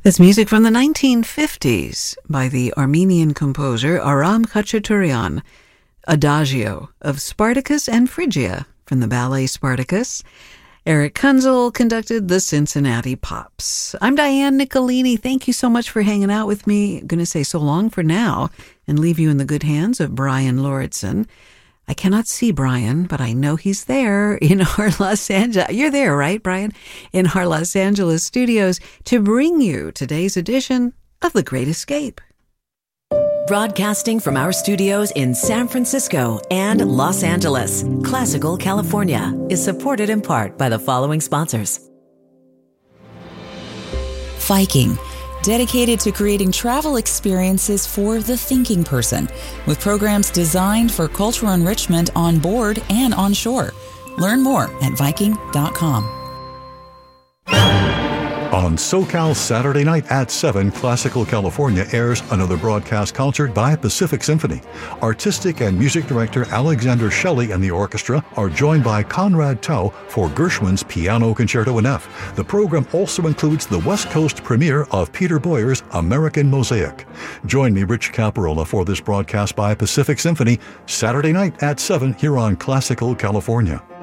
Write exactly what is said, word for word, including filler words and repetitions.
That's music from the nineteen fifties by the Armenian composer Aram Khachaturian, Adagio of Spartacus and Phrygia from the ballet Spartacus. Eric Kunzel conducted the Cincinnati Pops. I'm Diane Nicolini. Thank you so much for hanging out with me. I'm going to say so long for now and leave you in the good hands of Brian Lauritsen. I cannot see Brian, but I know he's there in our Los Angeles. You're there, right, Brian? In our Los Angeles studios to bring you today's edition of The Great Escape. Broadcasting from our studios in San Francisco and Los Angeles, Classical California is supported in part by the following sponsors. Viking, dedicated to creating travel experiences for the thinking person, with programs designed for cultural enrichment on board and on shore. Learn more at Viking dot com. On SoCal Saturday night at seven, Classical California airs another broadcast concert by Pacific Symphony. Artistic and music director Alexander Shelley and the orchestra are joined by Conrad Tao for Gershwin's Piano Concerto in F. The program also includes the West Coast premiere of Peter Boyer's American Mosaic. Join me, Rich Caparola, for this broadcast by Pacific Symphony Saturday night at seven here on Classical California.